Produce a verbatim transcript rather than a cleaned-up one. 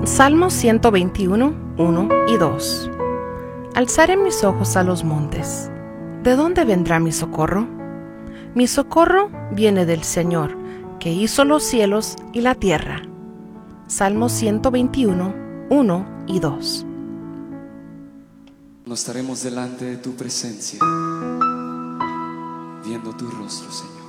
Salmos ciento veintiuno, uno y dos. Alzaré mis ojos a los montes. ¿De dónde vendrá mi socorro? Mi socorro viene del Señor, que hizo los cielos y la tierra. Salmos ciento veintiuno, uno y dos. Nos estaremos delante de tu presencia, viendo tu rostro, Señor.